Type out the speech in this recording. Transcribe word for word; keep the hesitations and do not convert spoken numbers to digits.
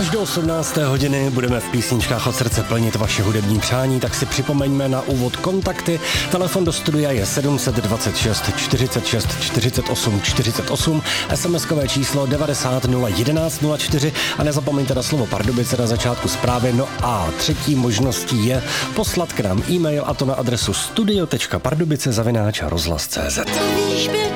Až do osmnácté hodiny budeme v písničkách od srdce plnit vaše hudební přání, tak si připomeňme na úvod kontakty. Telefon do studia je sedm dvacet šest čtyřicet šest čtyřicet osm čtyřicet osm, SMSkové číslo devadesát nula jedenáct nula čtyři a nezapomeňte na slovo Pardubice na začátku zprávy. No a třetí možností je poslat k nám e-mail, a to na adresu studio tečka pardubice zavináč rozhlas tečka cé zet.